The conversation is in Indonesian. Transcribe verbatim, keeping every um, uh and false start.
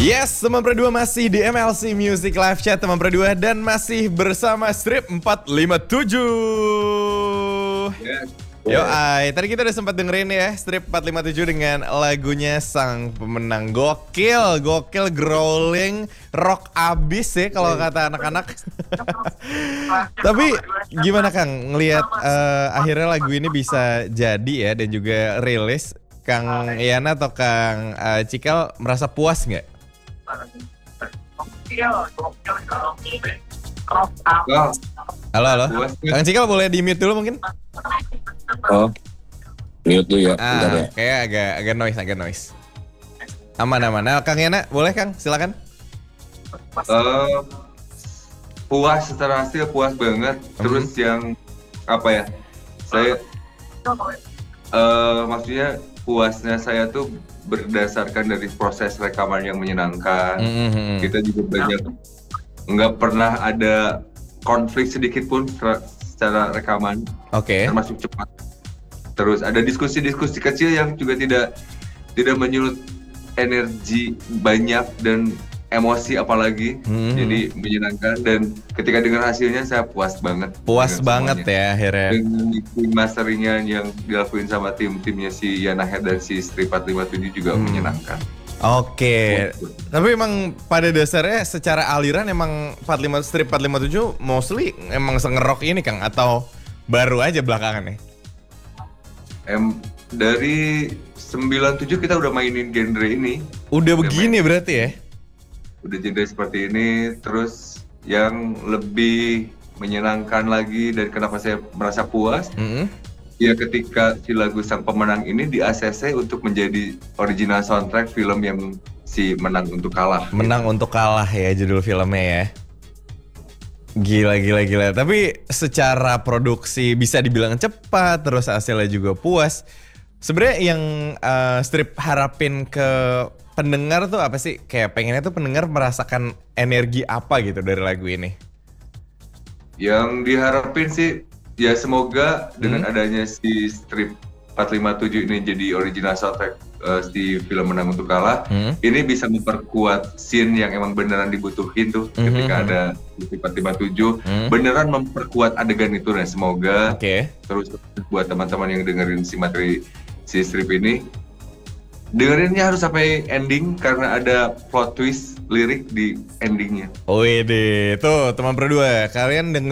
Yes, teman berdua masih di M L C Music Live Chat teman berdua dan masih bersama Strip empat lima tujuh. Yes. Yo, ay, tadi kita udah sempat dengerin ya Strip empat lima tujuh dengan lagunya sang pemenang. Gokil, gokil growling rock abis ya kalau kata anak-anak. Tapi gimana Kang ngelihat uh, akhirnya lagu ini bisa jadi ya dan juga rilis? Kang Yana atau Kang uh, Cikal merasa puas nggak? Oh, Halo, halo. puas. Kang Cikal boleh di mute dulu mungkin? Oh, mute dulu ya. Bentar Ah, ya. kayak agak agak noise, agak noise. Aman, aman. Nah, Kang Yana, boleh Kang? Silakan. Eh, puas secara hasil puas banget. Terus yang apa ya? Saya eh maksudnya puasnya saya tuh berdasarkan dari proses rekaman yang menyenangkan. Mm-hmm. Kita juga banyak nggak pernah ada konflik sedikit pun secara- secara rekaman, Oke. termasuk cepat. Terus ada diskusi-diskusi kecil yang juga tidak tidak menyulut energi banyak dan emosi apalagi. Mhm. Jadi menyenangkan dan ketika dengar hasilnya saya puas banget. Puas dengan banget semuanya. ya akhirnya. Dengan mixing masteringnya yang dilakuin sama tim-timnya si Yana Head dan si Strip empat lima tujuh juga Hmm. menyenangkan. Oke. Tapi emang pada dasarnya secara aliran emang empat lima Strip empat lima tujuh mostly emang sengerok ini Kang atau baru aja belakangan nih? Em, dari sembilan tujuh kita udah mainin genre ini. Udah Udah begini berarti ya? Udah genre seperti ini, terus yang lebih menyenangkan lagi dan kenapa saya merasa puas Mm-hmm. ya ketika si lagu sang pemenang ini di A C C untuk menjadi original soundtrack film yang si menang untuk kalah. Menang untuk kalah ya judul filmnya ya. Gila, gila, gila. Tapi secara produksi bisa dibilang cepat, terus hasilnya juga puas. Sebenarnya yang uh, Strip harapin ke pendengar tuh apa sih? Kayak pengennya tuh pendengar merasakan energi apa gitu dari lagu ini? Yang diharapin sih ya semoga dengan Hmm. adanya si Strip empat lima tujuh ini jadi original soundtrack uh, di film menang untuk kalah. Hmm. Ini bisa memperkuat scene yang emang beneran dibutuhin tuh Mhm. ketika ada di empat lima tujuh. Hmm. Beneran memperkuat adegan itu dan semoga Oke. terus buat teman-teman yang dengerin si materi si Strip ini dengerinnya harus sampai ending karena ada plot twist lirik di endingnya. Wih deh, tuh teman berdua, kalian denger